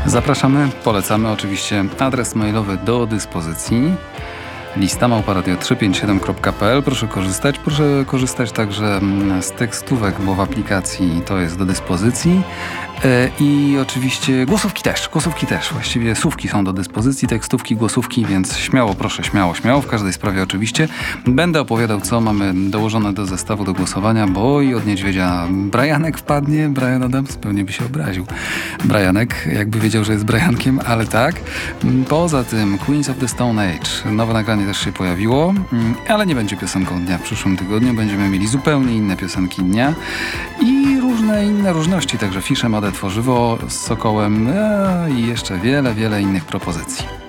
Zapraszamy, polecamy oczywiście adres mailowy do dyspozycji. lista@radio357.pl. Proszę korzystać także z tekstówek, bo w aplikacji to jest do dyspozycji. I oczywiście głosówki też. Właściwie słówki są do dyspozycji, tekstówki, głosówki, więc śmiało, proszę, śmiało. W każdej sprawie oczywiście. Będę opowiadał, co mamy dołożone do zestawu do głosowania, bo i od niedźwiedzia Brianek wpadnie. Bryan Adams pewnie by się obraził. Brianek, jakby wiedział, że jest Briankiem, ale tak. Poza tym Queens of the Stone Age. Nowe nagranie też się pojawiło, ale nie będzie piosenką dnia w przyszłym tygodniu. Będziemy mieli zupełnie inne piosenki dnia i różne inne różności, także Fisze, Mode, Tworzywo z Sokołem i jeszcze wiele innych propozycji.